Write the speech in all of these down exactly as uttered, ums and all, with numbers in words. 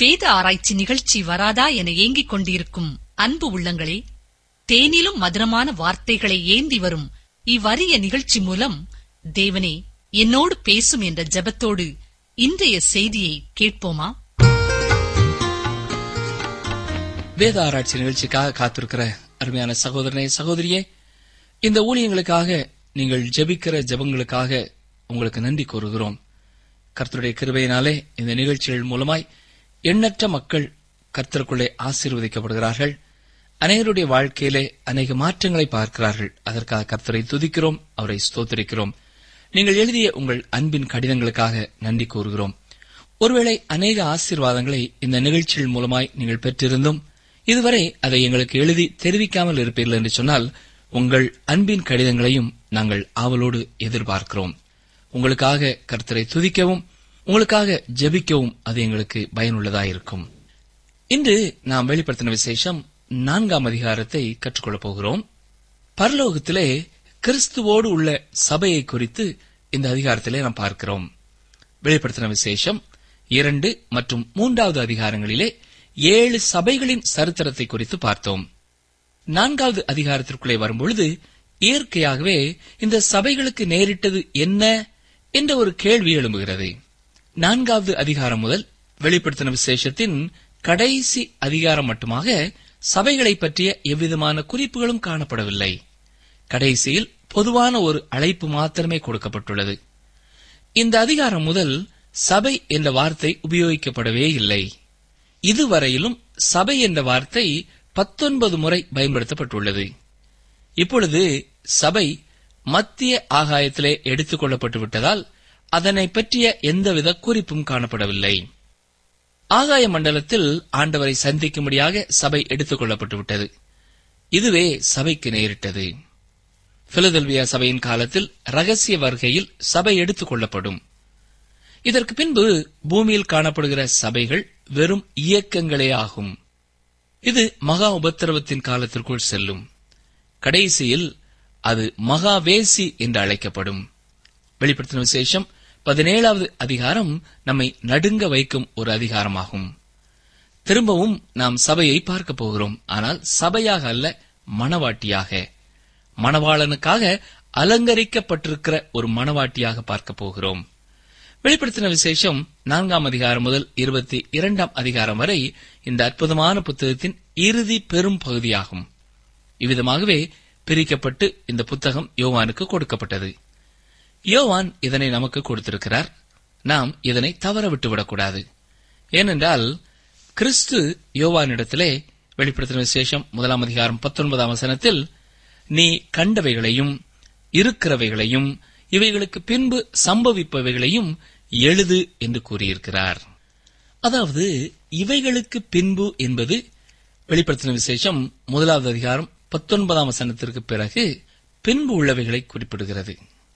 வேத ஆராய்ச்சி நிகழ்ச்சி வராதா என ஏங்கிக் கொண்டிருக்கும் அன்பு உள்ளங்களே, தேனிலும் மதுரமான வார்த்தைகளை ஏந்தி வரும் இவ்வரிய நிகழ்ச்சி மூலம் தேவனே என்னோடு பேசும் என்ற ஜெபத்தோடு இன்றைய செய்தியை கேட்போமா? வேத ஆராய்ச்சி நிகழ்ச்சிக்காக காத்திருக்கிற அருமையான சகோதரனே, சகோதரியே, இந்த ஊழியங்களுக்காக நீங்கள் ஜெபிக்கிற ஜெபங்களுக்காக உங்களுக்கு நன்றி கூறுகிறோம். கர்த்தருடைய கிருபையினாலே இந்த நிகழ்ச்சிகள் மூலமாய் எண்ணற்ற மக்கள் கர்த்தருக்குள்ளே ஆசீர்வதிக்கப்படுகிறார்கள். அநேகருடைய வாழ்க்கையிலே அநேக மாற்றங்களை பார்க்கிறார்கள். அதற்காக கர்த்தரை துதிக்கிறோம், அவரை ஸ்தோத்திரிக்கிறோம். நீங்கள் எழுதிய உங்கள் அன்பின் கடிதங்களுக்காக நன்றி கூறுகிறோம். ஒருவேளை அநேக ஆசீர்வாதங்களை இந்த நிகழ்ச்சிகள் மூலமாய் நீங்கள் பெற்றிருந்தும் இதுவரை அதை எங்களுக்கு எழுதி தெரிவிக்காமல் இருப்பீர்கள் என்று சொன்னால், உங்கள் அன்பின் கடிதங்களையும் நாங்கள் ஆவலோடு எதிர்பார்க்கிறோம். உங்களுக்காக கர்த்தரை துதிக்கவும் உங்களுக்காக ஜெபிக்கவும் அது எங்களுக்கு பயனுள்ளதாயிருக்கும். இன்று நாம் வெளிப்படுத்தின விசேஷம் நான்காம் அதிகாரத்தை கற்றுக்கொள்ளப் போகிறோம். பரலோகத்திலே கிறிஸ்துவோடு உள்ள சபையை குறித்து இந்த அதிகாரத்திலே நாம் பார்க்கிறோம். வெளிப்படுத்தின விசேஷம் இரண்டு மற்றும் மூன்றாவது அதிகாரங்களிலே ஏழு சபைகளின் சரித்திரத்தை குறித்து பார்த்தோம். நான்காவது அதிகாரத்திற்குள்ளே வரும்பொழுது இயற்கையாகவே இந்த சபைகளுக்கு நேரிட்டது என்ன என்ற ஒரு கேள்வி எழும்புகிறது. நான்காவது அதிகாரம் முதல் வெளிப்படுத்தின விசேஷத்தின் கடைசி அதிகாரம் மட்டுமாக சபைகளை பற்றிய எவ்விதமான குறிப்புகளும் காணப்படவில்லை. கடைசியில் பொதுவான ஒரு அழைப்பு மாத்திரமே கொடுக்கப்பட்டுள்ளது. இந்த அதிகாரம் முதல் சபை என்ற வார்த்தை உபயோகிக்கப்படவே இல்லை. இதுவரையிலும் சபை என்ற வார்த்தை பத்தொன்பது முறை பயன்படுத்தப்பட்டுள்ளது. இப்பொழுது சபை மத்திய ஆகாயத்திலே எடுத்துக் கொள்ளப்பட்டு விட்டதால் அதனை பற்றிய எந்தவித குறிப்பும் காணப்படவில்லை. ஆகாய மண்டலத்தில் ஆண்டவரை சந்திக்கும்படியாக சபை எடுத்துக் கொள்ளப்பட்டு விட்டது. இதுவே சபைக்கு நேரிட்டது. பிலதெல்பியா சபையின் காலத்தில் ரகசிய வருகையில் சபை எடுத்துக் கொள்ளப்படும். இதற்கு பின்பு பூமியில் காணப்படுகிற சபைகள் வெறும் இயக்கங்களே ஆகும். இது மகா உபத்திரவத்தின் காலத்திற்குள் செல்லும். கடைசியில் அது மகாவேசி என்று அழைக்கப்படும். வெளிப்படுத்தின விசேஷம் பதினேழாவது அதிகாரம் நம்மை நடுங்க வைக்கும் ஒரு அதிகாரமாகும். திரும்பவும் நாம் சபையை பார்க்க போகிறோம். ஆனால் சபையாக அல்ல, மணவாட்டியாக, மணவாளனுக்காக அலங்கரிக்கப்பட்டிருக்கிற ஒரு மணவாட்டியாக பார்க்க போகிறோம். வெளிப்படுத்தின விசேஷம் நான்காம் அதிகாரம் முதல் இருபத்தி இரண்டாம் அதிகாரம் வரை இந்த அற்புதமான புத்தகத்தின் இறுதி பெரும் பகுதியாகும். இவ்விதமாகவே பிரிக்கப்பட்டு இந்த புத்தகம் யோவானுக்கு கொடுக்கப்பட்டது. யோவான் இதனை நமக்கு கொடுத்திருக்கிறார். நாம் இதனை தவற விட்டுவிடக்கூடாது. ஏனென்றால் கிறிஸ்து யோவானிடத்திலே வெளிப்படுத்தின விசேஷம் முதலாம் அதிகாரம் பத்தொன்பதாம் வசனத்தில், நீ கண்டவைகளையும் இருக்கிறவைகளையும் இவைகளுக்கு பின்பு சம்பவிப்பவைகளையும் எழுது என்று கூறியிருக்கிறார். அதாவது இவைகளுக்கு பின்பு என்பது வெளிப்படுத்தின விசேஷம் முதலாவது அதிகாரம் பத்தொன்பதாம் வசனத்திற்கு பிறகு பின்பு உள்ளவைகளை குறிப்பிடுகிறது.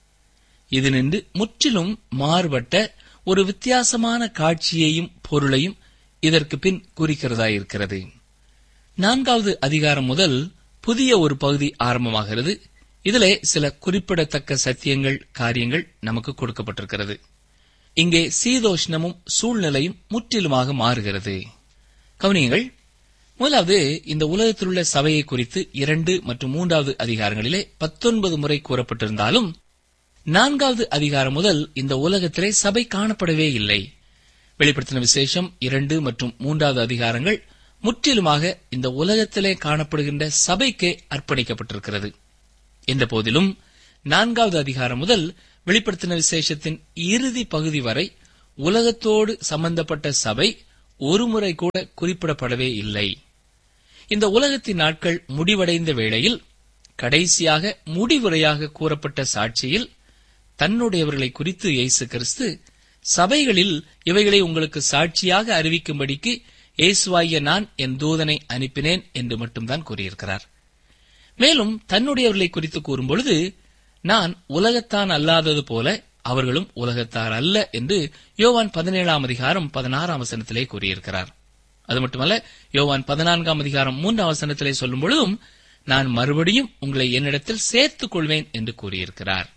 இது நின்று முற்றிலும் மாறுபட்ட ஒரு வித்தியாசமான காட்சியையும் பொருளையும் இதற்கு பின் குறிக்கிறதாயிருக்கிறது. நான்காவது அதிகாரம் முதல் புதிய ஒரு பகுதி ஆரம்பமாகிறது. இதிலே சில குறிப்பிடத்தக்க சத்தியங்கள், காரியங்கள் நமக்கு கொடுக்கப்பட்டிருக்கிறது. இங்கே சீதோஷ்ணமும் சூழ்நிலையும் முற்றிலுமாக மாறுகிறது. கவனியுங்கள். முதலாவது, இந்த உலகத்தில் உள்ள சபையை குறித்து இரண்டு மற்றும் மூன்றாவது அதிகாரங்களிலே பத்தொன்பது முறை கூறப்பட்டிருந்தாலும் நான்காவது அதிகாரம் முதல் இந்த உலகத்திலே சபை காணப்படவே இல்லை. வெளிப்படுத்தின விசேஷம் இரண்டு மற்றும் மூன்றாவது அதிகாரங்கள் முற்றிலுமாக இந்த உலகத்திலே காணப்படுகின்ற சபைக்கே அர்ப்பணிக்கப்பட்டிருக்கிறது. என்ற போதிலும் நான்காவது அதிகாரம் முதல் வெளிப்படுத்தின விசேஷத்தின் இறுதி பகுதி வரை உலகத்தோடு சம்பந்தப்பட்ட சபை ஒருமுறை கூட குறிப்பிடப்படவே இல்லை. இந்த உலகத்தின் நாட்கள் முடிவடைந்த வேளையில் கடைசியாக முடிவுரையாக கூறப்பட்ட சாட்சியில் தன்னுடையவர்களை குறித்து இயேசு கிறிஸ்து சபைகளில் இவைகளை உங்களுக்கு சாட்சியாக அறிவிக்கும்படிக்கு இயேசுவாகிய நான் என் தூதனை அனுப்பினேன் என்று மட்டும்தான் கூறியிருக்கிறார். மேலும் தன்னுடையவர்களை குறித்து கூறும்பொழுது, நான் உலகத்தான் அல்லாதது போல அவர்களும் உலகத்தார் அல்ல என்று யோவான் பதினேழாம் அதிகாரம் பதினாறாம் வசனத்திலே கூறியிருக்கிறார். அது மட்டுமல்ல, யோவான் பதினான்காம் அதிகாரம் மூன்றாம் வசனத்திலே சொல்லும் பொழுதும், நான் மறுபடியும் உங்களை என்னிடத்தில் சேர்த்துக் கொள்வேன் என்று கூறியிருக்கிறார்.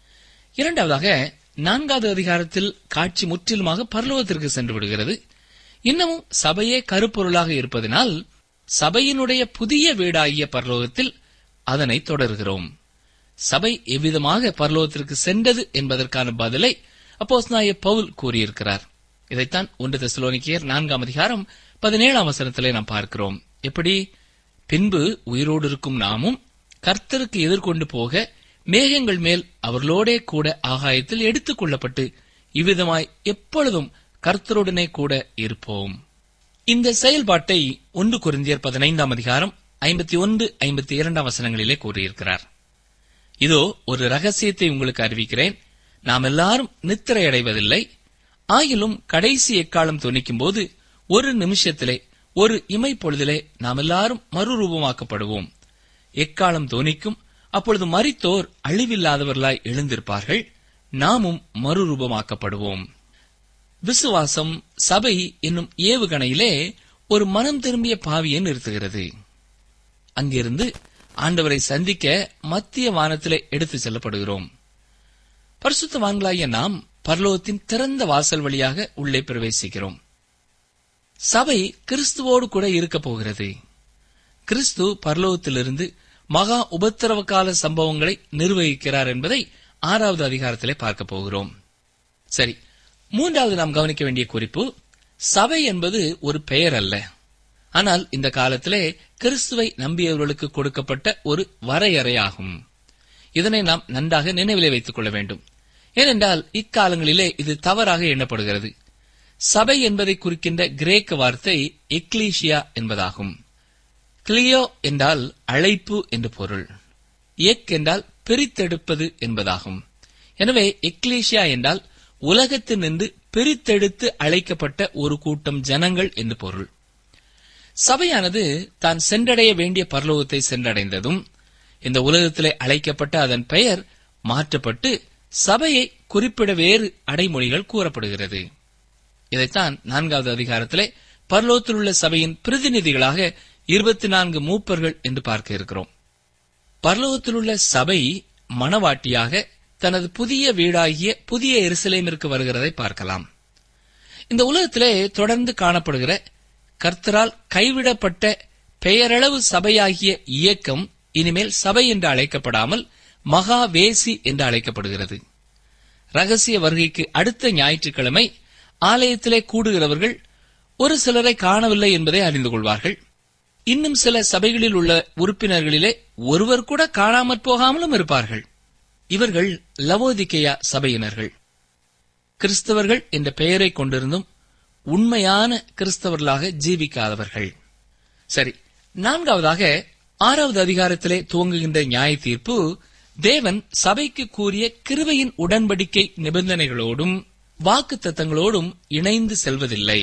இரண்டாவதாக, நான்காவது அதிகாரத்தில் காட்சி முற்றிலுமாக பரலோகத்திற்கு சென்று விடுகிறது. இன்னமும் சபையே கருப்பொருளாக இருப்பதனால் சபையினுடைய புதிய வீடாகிய பரலோகத்தில் அதனை தொடர்கிறோம். சபை எவ்விதமாக பரலோகத்திற்கு சென்றது என்பதற்கான பதிலை அப்போஸ்தலனாகிய பவுல் கூறியிருக்கிறார். இதைத்தான் ஒன்று தெசலோனிக்கேயர் நான்காம் அதிகாரம் பதினேழாம் வசனத்திலே நாம் பார்க்கிறோம். எப்படி? பின்பு உயிரோடு இருக்கும் நாமும் கர்த்தருக்கு எதிர்கொண்டு போக மேகங்கள் மேல் அவர்களோடே கூட ஆகாயத்தில் எடுத்துக் கொள்ளப்பட்டு இவ்விதமாய் எப்பொழுதும் கர்த்தருடனே கூட இருப்போம். இந்த செயல்பாட்டை ஒன்று கொரிந்தியர் பதினைந்தாம் அதிகாரம் ஐம்பத்தி ஒன்று ஐம்பத்தி இரண்டாம் வசனங்களிலே கூறியிருக்கிறார். இதோ ஒரு ரகசியத்தை உங்களுக்கு அறிவிக்கிறேன். நாம் எல்லாரும் நித்திரை அடைவதில்லை. ஆயிலும் கடைசி எக்காலம் தொனிக்கும் போது ஒரு நிமிஷத்திலே, ஒரு இமை பொழுதிலே நாம் எல்லாரும் மறுரூபமாக்கப்படுவோம். எக்காலம் தொனிக்கும், அப்பொழுது மரித்தோர் அழிவில்லாதவர்களாய் எழுந்திருப்பார்கள், நாமும் மறுரூபமாக்கப்படுவோம். விசுவாசம் சபை என்னும் ஏவுகணையிலே ஒரு மனம் திரும்பிய பாவியை நிறுத்துகிறது. அங்கிருந்து ஆண்டவரை சந்திக்க மத்திய வானத்திலே எடுத்துச் செல்லப்படுகிறோம். பரிசுத்தவான்களாகிய நாம் பரலோகத்தின் திறந்த வாசல் வழியாக உள்ளே பிரவேசிக்கிறோம். சபை கிறிஸ்துவோடு கூட இருக்கப் போகிறது. கிறிஸ்து பரலோகத்திலிருந்து மகா உபத்திரவ கால சம்பவங்களை நிர்வகிக்கிறார் என்பதை ஆறாவது அதிகாரத்திலே பார்க்க போகிறோம். சரி, மூன்றாவது நாம் கவனிக்க வேண்டிய குறிப்பு, சபை என்பது ஒரு பெயர் அல்ல, ஆனால் இந்த காலத்திலே கிறிஸ்துவை நம்பியவர்களுக்கு கொடுக்கப்பட்ட ஒரு வரையறையாகும். இதனை நாம் நன்றாக நினைவிலே வைத்துக் கொள்ள வேண்டும். ஏனென்றால் இக்காலங்களிலே இது தவறாக எண்ணப்படுகிறது. சபை என்பதை குறிக்கின்ற கிரேக்க வார்த்தை எக்லீசியா என்பதாகும். கிளியோ என்றால் அழைப்பு என்று பொருள். எக் என்றால் பிரித்தெடுப்பது என்பதாகும். எனவே எக்லீசியா என்றால் உலகத்தினின்று பிரித்தெடுத்து அழைக்கப்பட்ட ஒரு கூட்டம் ஜனங்கள் என்று பொருள். சபையானது தான் சென்றடைய வேண்டிய பரலோகத்தை சென்றடைந்ததும் இந்த உலகத்திலே அழைக்கப்பட்ட அதன் பெயர் மாற்றப்பட்டு சபையை குறிப்பிட வேறு அடைமொழிகள் கூறப்படுகிறது. இதைத்தான் நான்காவது அதிகாரத்திலே பரலோகத்தில் உள்ள சபையின் பிரதிநிதிகளாக இருபத்தி நான்கு மூப்பர்கள் என்று பார்க்க இருக்கிறோம். பரலோகத்தில் உள்ள சபை மணவாட்டியாக தனது புதிய வீடாகிய புதிய எருசலேமிற்கு வருகிறதை பார்க்கலாம். இந்த உலகத்திலே தொடர்ந்து காணப்படுகிற கர்த்தரால் கைவிடப்பட்ட பெயரளவு சபையாகிய இயக்கம் இனிமேல் சபை என்று அழைக்கப்படாமல் மகா வேசி என்று அழைக்கப்படுகிறது. ரகசிய வருகைக்கு அடுத்த ஞாயிற்றுக்கிழமை ஆலயத்திலே கூடுகிறவர்கள் ஒரு சிலரை காணவில்லை என்பதை அறிந்து கொள்வார்கள். இன்னும் சில சபைகளில் உள்ள உறுப்பினர்களிலே ஒருவர் கூட காணாமற் போகாமலும் இருப்பார்கள். இவர்கள் லவோதிக்கேயா சபையினர்கள். கிறிஸ்தவர்கள் என்ற பெயரை கொண்டிருந்தும் உண்மையான கிறிஸ்தவர்களாக ஜீவிக்காதவர்கள். சரி, நான்காவதாக ஆறாவது அதிகாரத்திலே துவங்குகின்ற நியாய தீர்ப்பு தேவன் சபைக்கு கூறிய கிருபையின் உடன்படிக்கை நிபந்தனைகளோடும் வாக்குத்தத்தங்களோடும் இணைந்து செல்வதில்லை.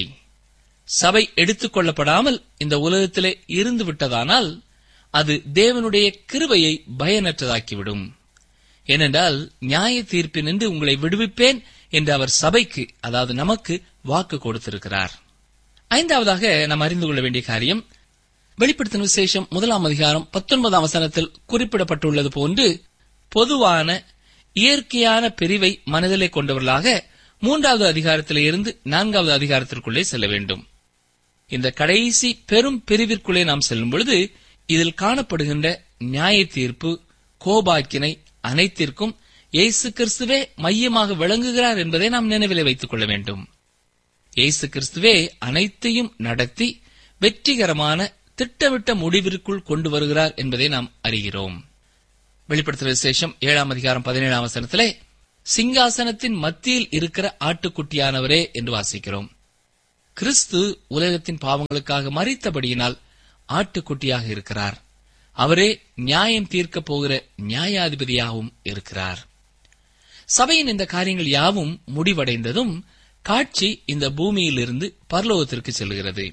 சபை எடுத்துக் கொள்ளப்படாமல் இந்த உலகத்திலே இருந்து விட்டதானால் அது தேவனுடைய கிருபையை பயனற்றதாக்கிவிடும். ஏனென்றால் நியாய தீர்ப்பினின்று உங்களை விடுவிப்பேன் என்று அவர் சபைக்கு, அதாவது நமக்கு வாக்கு கொடுத்திருக்கிறார். ஐந்தாவதாக நாம் அறிந்து கொள்ள வேண்டிய காரியம், வெளிப்படுத்தின விசேஷம் முதலாம் அதிகாரம் பத்தொன்பதாம் வசனத்தில் குறிப்பிடப்பட்டுள்ளது போன்று பொதுவான இயற்கையான பிரிவை மனதிலே கொண்டவர்களாக மூன்றாவது அதிகாரத்திலே இருந்து நான்காவது அதிகாரத்திற்குள்ளே செல்ல வேண்டும். இந்த கடைசி பெரும் பிரிவிற்குள்ளே நாம் செல்லும் பொழுது இதில் காணப்படுகின்ற நியாய தீர்ப்பு, கோபாக்கினை அனைத்திற்கும் இயேசு கிறிஸ்துவே மையமாக விளங்குகிறார் என்பதை நாம் நினைவிலே வைத்துக் கொள்ள வேண்டும். இயேசு கிறிஸ்துவே அனைத்தையும் நடத்தி வெற்றிகரமான திட்டமிட்ட முடிவிற்குள் கொண்டு வருகிறார் என்பதை நாம் அறிகிறோம். வெளிப்படுத்தின விசேஷம் ஏழாம் அதிகாரம் பதினேழாம் வசனத்திலே சிங்காசனத்தின் மத்தியில் இருக்கிற ஆட்டுக்குட்டியானவரே என்று வாசிக்கிறோம். கிறிஸ்து உலகத்தின் பாவங்களுக்காக மரித்தபடியினால் ஆட்டுக்குட்டியாக இருக்கிறார். அவரே நியாயம் தீர்க்கப் போகிற நியாயாதிபதியாகவும் இருக்கிறார். சபையின் இந்த காரியங்கள் யாவும் முடிவடைந்ததும் காட்சி இந்த பூமியிலிருந்து பரலோகத்திற்கு செல்கிறது.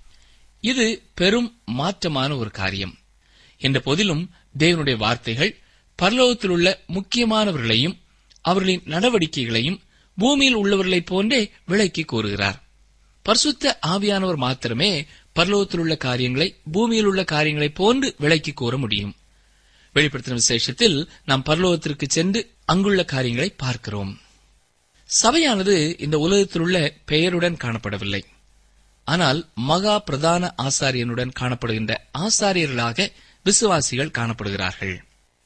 இது பெரும் மாற்றமான ஒரு காரியம். என்ற போதிலும் தேவனுடைய வார்த்தைகள் பரலோகத்தில் உள்ள முக்கியமானவர்களையும் அவர்களின் நடவடிக்கைகளையும் பூமியில் உள்ளவர்களைப் போன்றே விளக்கி கூறுகிறார். பரிசுத்த ஆவியானவர் மாத்திரமே பரலோகத்தில் உள்ள காரியங்களை பூமியில் உள்ள காரியங்களைப் போன்று விளக்கி கூற முடியும். வெளிப்படுத்தின விசேஷத்தில் நாம் பரலோகத்திற்கு சென்று அங்குள்ள காரியங்களை பார்க்கிறோம். சபையானது இந்த உலகத்தில் உள்ள பெயருடன் காணப்படவில்லை. ஆனால் மகா பிரதான ஆசாரியனுடன் காணப்படுகின்ற ஆசாரியர்களாக விசுவாசிகள் காணப்படுகிறார்கள்.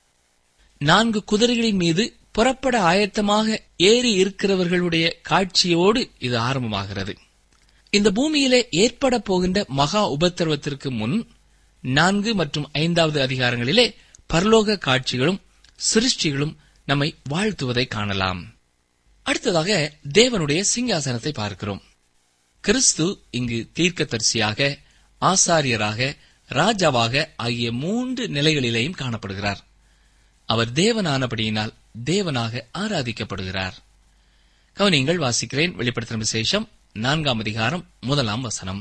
நான்கு குதிரைகளின் மீது புறப்பட ஆயத்தமாக ஏறி இருக்கிறவர்களுடைய காட்சியோடு இது ஆரம்பமாகிறது. இந்த பூமியிலே ஏற்பட போகின்ற மகா உபத்திரவத்திற்கு முன் நான்கு மற்றும் ஐந்தாவது அதிகாரங்களிலே பரலோக காட்சிகளும் சிருஷ்டிகளும் நம்மை வாழ்த்துவதை காணலாம். அடுத்ததாக தேவனுடைய சிங்காசனத்தை பார்க்கிறோம். கிறிஸ்து இங்கு தீர்க்கதரிசியாக, ஆசாரியராக, ராஜாவாக ஆகிய மூன்று நிலைகளிலேயும் காணப்படுகிறார். அவர் தேவனானபடியினால் தேவனாக ஆராதிக்கப்படுகிறார். கவனியங்கள், வாசிக்கிறேன். வெளிப்படுத்தின விசேஷம் நான்காம் அதிகாரம் முதலாம் வசனம்.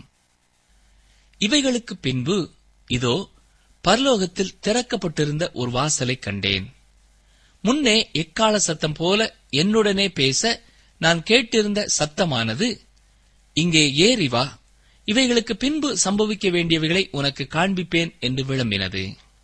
இவைகளுக்கு பின்பு இதோ பரலோகத்தில் திறக்கப்பட்டிருந்த ஒரு வாசலை கண்டேன். முன்னே எக்கால சத்தம் போல என்னுடனே பேச நான் கேட்டிருந்த சத்தமானது, இங்கே ஏறி வா, இவைகளுக்கு பின்பு சம்பவிக்க வேண்டியவைகளை உனக்கு காண்பிப்பேன் என்று விளம்பினது.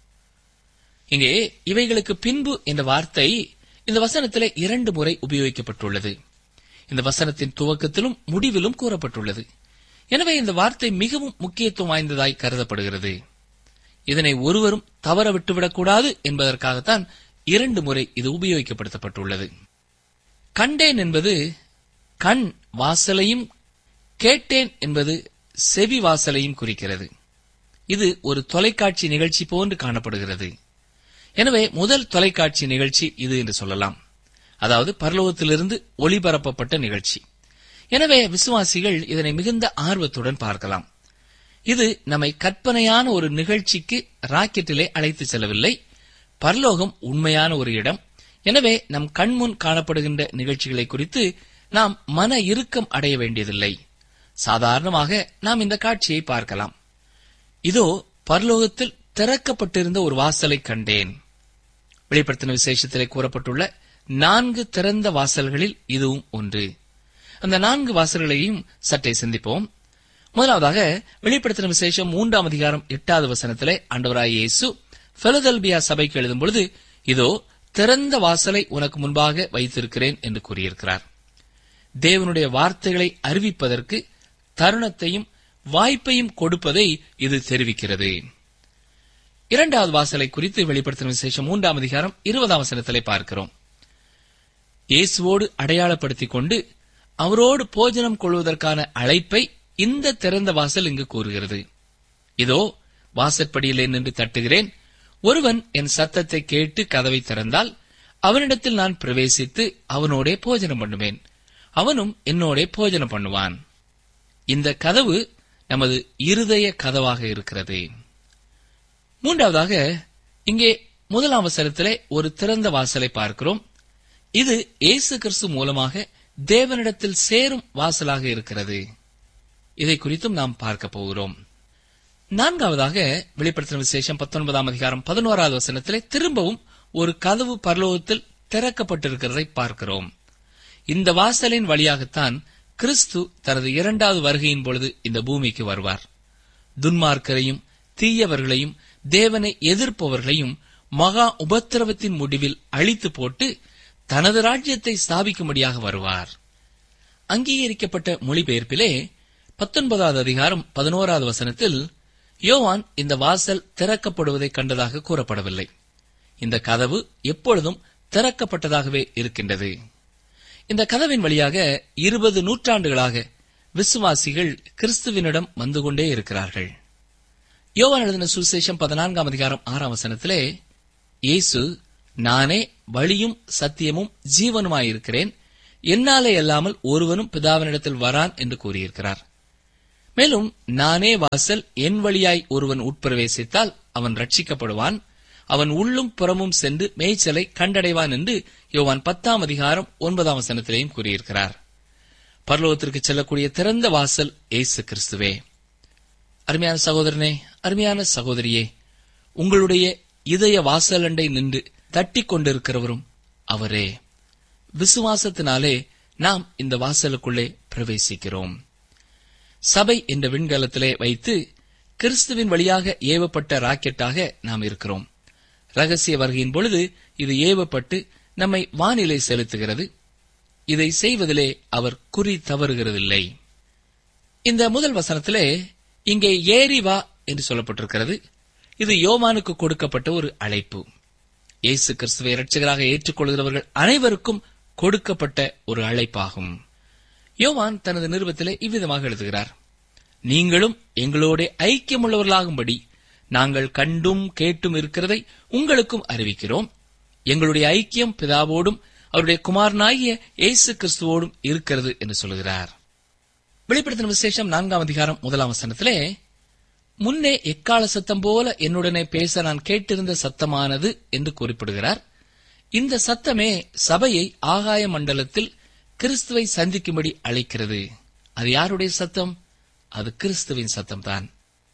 இங்கே இவைகளுக்கு பின்பு என்ற வார்த்தை இந்த வசனத்திலே இரண்டு முறை உபயோகிக்கப்பட்டுள்ளது. இந்த வசனத்தின் துவக்கத்திலும் முடிவிலும் கூறப்பட்டுள்ளது. எனவே இந்த வார்த்தை மிகவும் முக்கியத்துவம் வாய்ந்ததாய் கருதப்படுகிறது. இதனை ஒருவரும் தவற விட்டுவிடக்கூடாது என்பதற்காகத்தான் இரண்டு முறை இது உபயோகிக்கப்படுத்தப்பட்டுள்ளது. கண்டேன் என்பது கண் வாசலையும், கேட்டேன் என்பது செவி வாசலையும் குறிக்கிறது. இது ஒரு தொலைக்காட்சி நிகழ்ச்சி போன்று காணப்படுகிறது. எனவே முதல் தொலைக்காட்சி நிகழ்ச்சி இது என்று சொல்லலாம். அதாவது பரலோகத்திலிருந்து ஒளிபரப்பப்பட்ட நிகழ்ச்சி. எனவே விசுவாசிகள் இதனை மிகுந்த ஆர்வத்துடன் பார்க்கலாம். இது நம்மை கற்பனையான ஒரு நிகழ்ச்சிக்கு ராக்கெட்டிலே அழைத்து செல்லவில்லை. பரலோகம் உண்மையான ஒரு இடம். எனவே நம் கண்முன் காணப்படுகின்ற நிகழ்ச்சிகளை குறித்து நாம் மன இறுக்கம் அடைய வேண்டியதில்லை. சாதாரணமாக நாம் இந்த காட்சியை பார்க்கலாம். இதோ பரலோகத்தில் திறக்கப்பட்டிருந்த ஒரு வாசலை கண்டேன். வெளிப்படுத்தின விசேஷத்திலே கூறப்பட்டுள்ள நான்கு திறந்த வாசல்களில் இதுவும் ஒன்று. அந்த நான்கு வாசல்களையும் சற்றே சிந்திப்போம். முதலாவதாக வெளிப்படுத்தின விசேஷம் மூன்றாம் அதிகாரம் எட்டாவது வசனத்திலே ஆண்டவராய் இயேசு பிலதெல்பியா சபைக்கு எழுதும் பொழுது, இதோ திறந்த வாசலை உனக்கு முன்பாக வைத்திருக்கிறேன் என்று கூறியிருக்கிறார். தேவனுடைய வார்த்தைகளை அறிவிப்பதற்கு தருணத்தையும் வாய்ப்பையும் கொடுப்பதை இது தெரிவிக்கிறது. இரண்டாவது வாசலை குறித்து வெளிப்படுத்தின விசேஷம் மூன்றாம் அதிகாரம் இருபதாம் வசனத்திலே பார்க்கிறோம். இயேசுவோடு அடையாளப்படுத்திக் கொண்டு அவரோடு போஜனம் கொள்வதற்கான அழைப்பை இந்த திறந்த வாசல் இங்கு கூறுகிறது. இதோ வாசற்படியிலே நின்று தட்டுகிறேன். ஒருவன் என் சத்தத்தை கேட்டு கதவை திறந்தால் அவனிடத்தில் நான் பிரவேசித்து அவனோடே போஜனம் பண்ணுவேன், அவனும் என்னோடே போஜனம் பண்ணுவான். இந்த கதவு நமது இருதய கதவாக இருக்கிறது. மூன்றாவதாக இங்கே முதலாம் வசனத்திலே ஒரு திறந்த வாசலை பார்க்கிறோம். இது இயேசு கிறிஸ்து மூலமாக தேவனிடத்தில் சேரும் வாசலாக இருக்கிறது. இதை குறித்தும் நாம் பார்க்க போகிறோம். நான்காவதாக வெளிப்படுத்தின விசேஷம் பத்தொன்பதாம் அதிகாரம் பதினோராவது வசனத்திலே திரும்பவும் ஒரு கதவு பரலோகத்தில் திறக்கப்பட்டிருக்கிறதை பார்க்கிறோம். இந்த வாசலின் வழியாகத்தான் கிறிஸ்து தனது இரண்டாவது வருகையின் பொழுது இந்த பூமிக்கு வருவார். துன்மார்க்கரையும் தீயவர்களையும் தேவனை எதிர்ப்பவர்களையும் மகா உபத்திரவத்தின் முடிவில் அழித்து போட்டு தனது ராஜ்யத்தை ஸ்தாபிக்கும்படியாக வருவார். அங்கீகரிக்கப்பட்ட மொழிபெயர்ப்பிலே பத்தொன்பதாவது அதிகாரம் பதினோராவது வசனத்தில் யோவான் இந்த வாசல் திறக்கப்படுவதை கண்டதாக கூறப்படவில்லை. இந்த கதவு எப்பொழுதும் திறக்கப்பட்டதாகவே இருக்கின்றது. இந்த கதவின் வழியாக இருபது நூற்றாண்டுகளாக விசுவாசிகள் கிறிஸ்துவினிடம் வந்து கொண்டே இருக்கிறார்கள். யோவான் எழுதின சுவிசேஷம் பதினான்காம் அதிகாரம் ஆறாம் வசனத்திலே இயேசு, நானே வழியும் சத்தியமும் ஜீவனுமாயிருக்கிறேன், என்னாலே அல்லாமல் ஒருவனும் பிதாவினிடத்தில் வரான் என்று கூறியிருக்கிறார். மேலும் நானே வாசல், என் வழியாய் ஒருவன் உட்பிரவேசித்தால் அவன் ரட்சிக்கப்படுவான், அவன் உள்ளும் புறமும் சென்று மேய்ச்சலை கண்டடைவான் என்று யோவான் பத்தாம் அதிகாரம் ஒன்பதாம் வசனத்திலேயும் கூறியிருக்கிறார். பரலோகத்திற்கு செல்லக்கூடிய திறந்த வாசல் இயேசு கிறிஸ்துவே. அருமையான சகோதரனே, அருமையான சகோதரியே, உங்களுடைய இதய வாசலண்டை நின்று தட்டிக் கொண்டிருக்கிறவரும் அவரே. விசுவாசத்தினாலே நாம் இந்த வாசலுக்குள்ளே பிரவேசிக்கிறோம். சபை என்ற விண்கலத்திலே வைத்து கிறிஸ்துவின் வழியாக ஏவப்பட்ட ராக்கெட்டாக நாம் இருக்கிறோம். ரகசிய வருகையின் பொழுது இது ஏவப்பட்டு நம்மை வானிலை செலுத்துகிறது. இதை செய்வதிலே அவர் குறி தவறுகிறதில்லை. இந்த முதல் வசனத்திலே இங்கே ஏறி வா என்று சொல்லப்பட்டிருக்கிறது. இது யோவானுக்கு கொடுக்கப்பட்ட ஒரு அழைப்பு. இயேசு கிறிஸ்துவை இரட்சகராக ஏற்றுக்கொள்கிறவர்கள் அனைவருக்கும் கொடுக்கப்பட்ட ஒரு அழைப்பாகும். யோவான் தனது நிருபத்திலே இவ்விதமாக எழுதுகிறார்: நீங்களும் எங்களோட ஐக்கியமுள்ளவர்களாகும்படி நாங்கள் கண்டும் கேட்டும் இருக்கிறதை உங்களுக்கும் அறிவிக்கிறோம். எங்களுடைய ஐக்கியம் பிதாவோடும் அவருடைய குமாரனாகிய இயேசு கிறிஸ்துவோடும் இருக்கிறது என்று சொல்கிறார். வெளிப்படுத்தின விசேஷம் நான்காம் அதிகாரம் முதலாம் வசனத்திலே, முன்னே எக்கால சத்தம் போல என்னுடனே பேச நான் கேட்டிருந்த சத்தமானது என்று குறிப்பிடுகிறார். இந்த சத்தமே சபையை ஆகாய மண்டலத்தில் கிறிஸ்துவை சந்திக்கும்படி அழைக்கிறது. அது யாருடைய சத்தம்? அது கிறிஸ்துவின் சத்தம்தான்.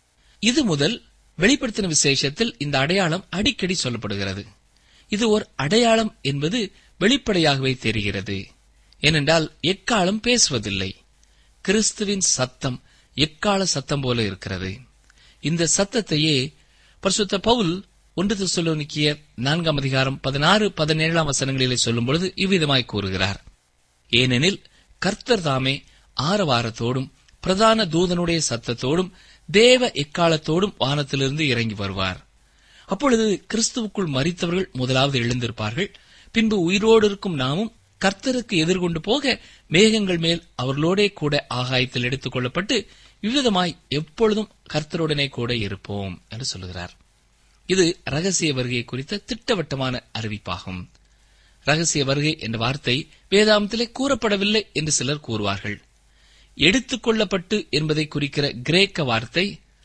இது முதல் வெளிப்படுத்தின விசேஷத்தில் இந்த அடையாளம் அடிக்கடி சொல்லப்படுகிறது. இது ஒரு அடையாளம் என்பது வெளிப்படையாகவே தெரிகிறது. ஏனென்றால் எக்காலம் பேசுவதில்லை. கிறிஸ்துவின் சத்தம் எக்கால சத்தம் போல இருக்கிறது. இந்த சத்தத்தையே பரிசுத்த பவுல் ஒன்று தெசலோனிக்கேயர் நான்காம் அதிகாரம் பதினாறு பதினேழாம் வசனங்களிலே சொல்லும் பொழுது இவ்விதமாய் கூறுகிறார்: ஏனெனில் கர்த்தர் தாமே ஆரவாரத்தோடும் பிரதான தூதனுடைய சத்தத்தோடும் தேவ எக்காலத்தோடும் வானத்திலிருந்து இறங்கி வருவார். அப்பொழுது கிறிஸ்துவுக்குள் மரித்தவர்கள் முதலாவது எழுந்திருப்பார்கள். பின்பு உயிரோடு இருக்கும் நாமும் கர்த்தருக்கு எதிர்கொண்டு போக மேகங்கள் மேல் அவர்களோடே கூட ஆகாயத்தில் எடுத்துக் கொள்ளப்பட்டு விவிதமாய் எப்பொழுதும் கர்த்தருடனே கூட இருப்போம் என்று சொல்லுகிறார். இது ரகசிய வருகை குறித்த திட்டவட்டமான அறிவிப்பாகும். ரகசிய வருகை என்ற வார்த்தை வேதாந்தத்திலே கூறப்படவில்லை என்று சிலர் கூறுவார்கள். எடுத்துக் கொள்ளப்பட்டு என்பதை குறிக்கிற கிரேக்க வார்த்தை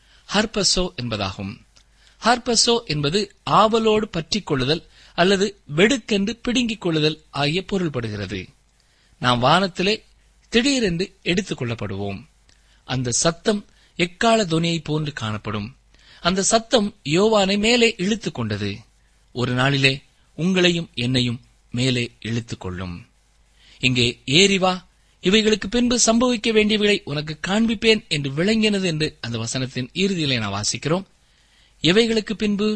ஹர்பசோ என்பதாகும். ஹர்பசோ என்பது ஆவலோடு பற்றிக் கொள்ளுதல் அல்லது வெடுக்கென்று பிடுங்கிக் கொள்ளுதல் ஆகிய பொருள்படுகிறது. நாம் வானத்திலே திடீரென்று எடுத்துக் கொள்ளப்படுவோம். அந்த சத்தம் எக்கால துணியை போன்று காணப்படும். அந்த சத்தம் யோவானை மேலே இழுத்துக் கொண்டது. ஒரு நாளிலே உங்களையும் என்னையும் மேலே இழுத்துக் கொள்ளும். இங்கே ஏறிவா, இவைகளுக்கு பின்பு சம்பவிக்க வேண்டியவைகளை உனக்கு காண்பிப்பேன் என்று விளங்கினது என்று அந்த வசனத்தின் இறுதியிலே நான் வாசிக்கிறோம். இவைகளுக்கு பின்பு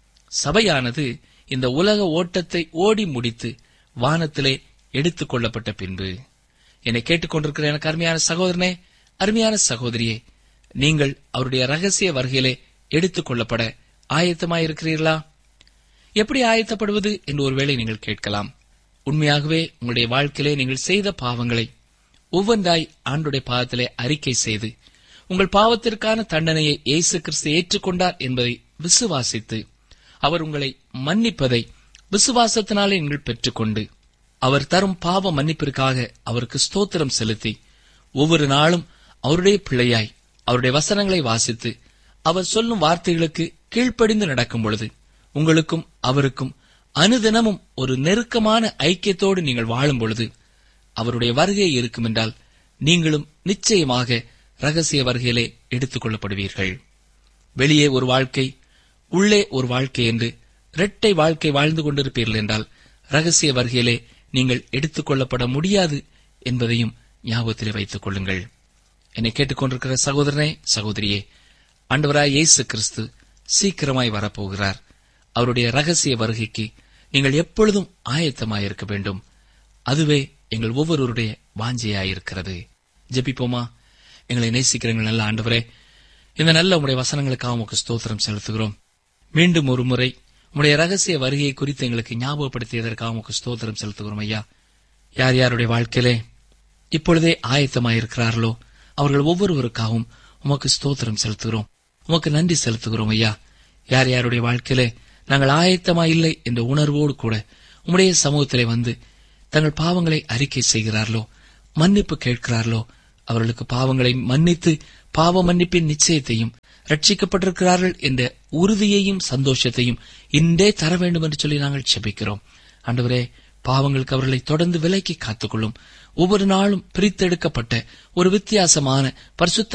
சபையானது இந்த உலக ஓட்டத்தை ஓடி முடித்து வானத்திலே எடுத்துக் கொள்ளப்பட்ட பின்பு. என்னை கேட்டுக்கொண்டிருக்கிற எனக்கு அருமையான சகோதரனே, அருமையான சகோதரியே, நீங்கள் அவருடைய ரகசிய வருகையிலே எடுத்துக் கொள்ளப்பட ஆயத்தமாயிருக்கிறீர்களா? எப்படி ஆயத்தப்படுவது என்று ஒருவேளை நீங்கள் கேட்கலாம். உண்மையாகவே உங்களுடைய வாழ்க்கையிலே நீங்கள் செய்த பாவங்களை ஒவ்வொன்றாய் ஆண்டுடைய பாதத்திலே அறிக்கை செய்து உங்கள் பாவத்திற்கான தண்டனையை இயேசு கிறிஸ்து ஏற்றுக்கொண்டார் என்பதை விசுவாசித்து அவர் உங்களை மன்னிப்பதை விசுவாசத்தினாலே நீங்கள் பெற்றுக்கொண்டு அவர் தரும் பாவ மன்னிப்பிற்காக அவருக்கு ஸ்தோத்திரம் செலுத்தி ஒவ்வொரு நாளும் அவருடைய பிள்ளையாய் அவருடைய வசனங்களை வாசித்து அவர் சொல்லும் வார்த்தைகளுக்கு கீழ்ப்படிந்து நடக்கும் பொழுது உங்களுக்கும் அவருக்கும் அனுதினமும் ஒரு நெருக்கமான ஐக்கியத்தோடு நீங்கள் வாழும் பொழுது அவருடைய வருகை இருக்கும் என்றால் நீங்களும் நிச்சயமாக ரகசிய வருகையிலே எடுத்துக் கொள்ளப்படுவீர்கள். வெளியே ஒரு வாழ்க்கை, உள்ளே ஒரு வாழ்க்கை என்று இரட்டை வாழ்க்கை வாழ்ந்து கொண்டிருப்பீர்கள் என்றால் ரகசிய வருகையிலே நீங்கள் எடுத்துக் கொள்ளப்பட முடியாது என்பதையும் ஞாபகத்திலே வைத்துக் கொள்ளுங்கள். என்னை கேட்டுக்கொண்டிருக்கிற சகோதரனே, சகோதரியே, ஆண்டவராய் இயேசு கிறிஸ்து சீக்கிரமாய் வரப்போகிறார். அவருடைய ரகசிய வருகைக்கு நீங்கள் எப்பொழுதும் ஆயத்தமாயிருக்க வேண்டும். அதுவே எங்கள் ஒவ்வொருவருடைய வாஞ்சையாயிருக்கிறது. ஜெபிப்போமா? எங்களை நேசிக்கிற எங்கள் நல்ல ஆண்டவரே, இந்த நல்ல உம்முடைய வசனங்களுக்காக உமக்கு ஸ்தோத்திரம் செலுத்துகிறோம். மீண்டும் ஒரு முறை உம்முடைய ரகசிய வருகையை குறித்து எங்களுக்கு ஞாபகப்படுத்தியதற்காக உமக்கு ஸ்தோத்திரம் செலுத்துகிறோம். ஐயா, யார் யாருடைய வாழ்க்கையிலே இப்பொழுதே ஆயத்தமாயிருக்கிறார்களோ அவர்கள் ஒவ்வொருவருக்காகவும் உமக்கு ஸ்தோத்திரம் செலுத்துகிறோம், உமக்கு நன்றி செலுத்துகிறோம். ஐயா, யார் யாருடைய வாழ்க்கையிலே நாங்கள் ஆயத்தமாயில்லை என்ற உணர்வோடு கூட உம்முடைய சமூகத்திலே வந்து தங்கள் பாவங்களை அறிக்கை செய்கிறார்களோ, மன்னிப்பு கேட்கிறார்களோ, அவர்களுக்கு பாவங்களை மன்னித்து பாவ மன்னிப்பின் நிச்சயத்தையும் ரட்சிக்கப்பட்டிருக்கிறார்கள் என்ற உறுதியையும் சந்தோஷத்தையும் இன்றே தர வேண்டும் என்று சொல்லி நாங்கள் செபிக்கிறோம். ஆண்டவரே, பாவங்களுக்கு அவர்களை தொடர்ந்து விலக்கி காத்துக்கொள்ளும். ஒவ்வொரு நாளும் பிரித்தெடுக்கப்பட்ட ஒரு வித்தியாசமான பரிசுத்த